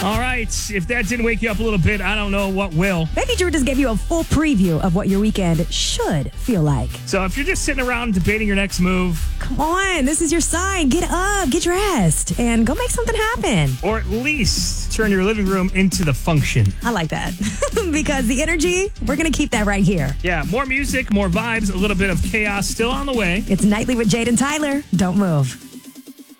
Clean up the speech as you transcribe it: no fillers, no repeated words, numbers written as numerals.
All right. If that didn't wake you up a little bit, I don't know what will. Maybe Drew just gave you a full preview of what your weekend should feel like. So if you're just sitting around debating your next move, Come on, this is your sign. Get up, get dressed, and go make something happen. or at least turn your living room into the function. I like that. Because the energy, we're going to keep that right here. Yeah, more music, more vibes, a little bit of chaos still on the way. It's Nightly with Jade and Tyler. Don't move.